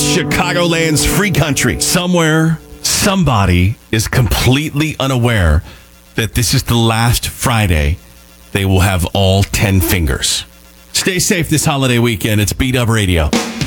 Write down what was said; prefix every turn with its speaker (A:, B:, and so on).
A: Chicagoland's free country. Somewhere, somebody is completely unaware that this is the last Friday they will have all 10 fingers. Stay safe this holiday weekend. It's B-Dub Radio.